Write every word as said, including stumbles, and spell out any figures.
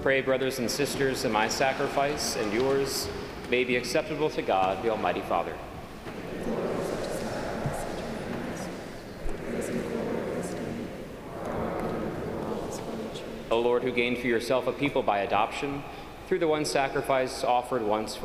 Pray, brothers and sisters, that my sacrifice and yours may be acceptable to God, the Almighty Father. O Lord, who gained for yourself a people by adoption, through the one sacrifice offered once for